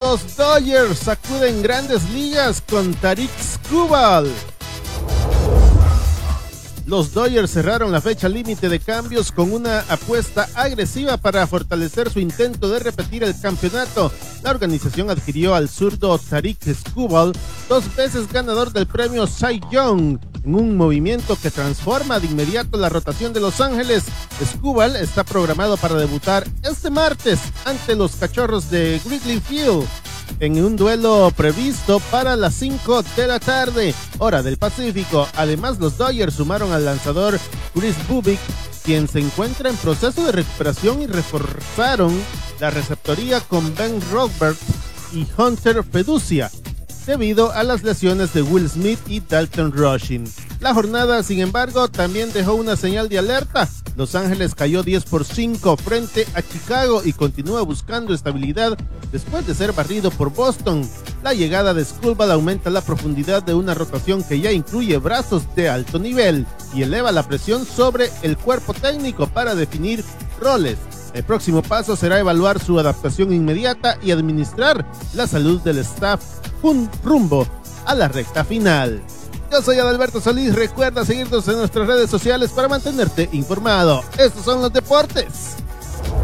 Los Dodgers sacuden grandes ligas con Tarik Skubal. Los Dodgers cerraron la fecha límite de cambios con una apuesta agresiva para fortalecer su intento de repetir el campeonato. La organización adquirió al zurdo Tarik Skubal, 2 veces ganador del premio Cy Young, en un movimiento que transforma de inmediato la rotación de Los Ángeles. Skubal está programado para debutar este martes ante los Cachorros de Wrigley Field, en un duelo previsto para las 5 de la tarde, hora del Pacífico. Además, los Dodgers sumaron al lanzador Chris Bubik, quien se encuentra en proceso de recuperación, y reforzaron la receptoría con Ben Roberts y Hunter Feducia, debido a las lesiones de Will Smith y Dalton Rushing. La jornada, sin embargo, también dejó una señal de alerta. Los Ángeles cayó 10-5 frente a Chicago y continúa buscando estabilidad después de ser barrido por Boston. La llegada de Skubal aumenta la profundidad de una rotación que ya incluye brazos de alto nivel y eleva la presión sobre el cuerpo técnico para definir roles. El próximo paso será evaluar su adaptación inmediata y administrar la salud del staff rumbo a la recta final. Yo soy Adalberto Solís, recuerda seguirnos en nuestras redes sociales para mantenerte informado. Estos son los deportes.